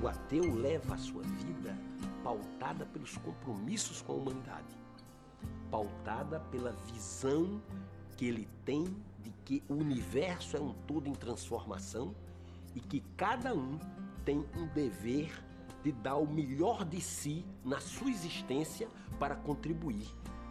O ateu leva a sua vida pautada pelos compromissos com a humanidade, pautada pela visão que ele tem de que o universo é um todo em transformação e que cada um tem um dever de dar o melhor de si na sua existência para contribuir